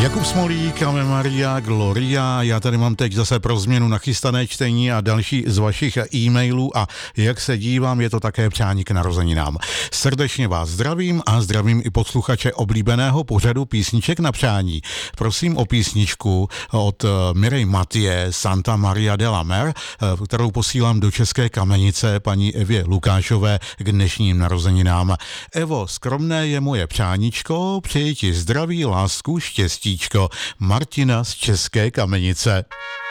Jakub Smolík, Ave Maria, Gloria. Já tady mám teď zase pro změnu nachystané čtení a další z vašich e-mailů a jak se dívám, je to také přání k narozeninám. Srdečně vás zdravím a zdravím i posluchače oblíbeného pořadu Písniček na přání. Prosím o písničku od Mireille Mathieu, Santa Maria de la Mer, kterou posílám do České Kamenice paní Evě Lukášové k dnešním narozeninám. Evo, skromné je moje přáníčko, přeji ti zdraví, lásku, štěstí. Martina z České Kamenice.